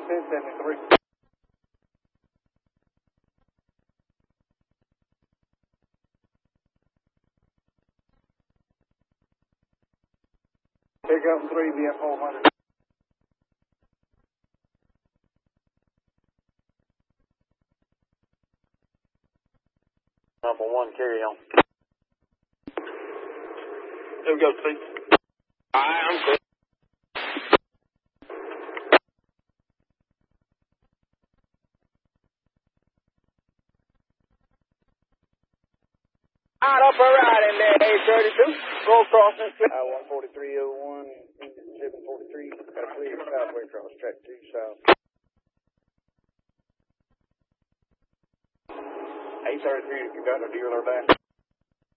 1073. Pick up 3 via 400. Number 1, carry on. Here we go, Steve. Alright, I'm clear. Alright, up and right in there, 832. Go crossing. 14301, engine 743. Got a clear southway across track 2 south. 833, if you got a dealer back.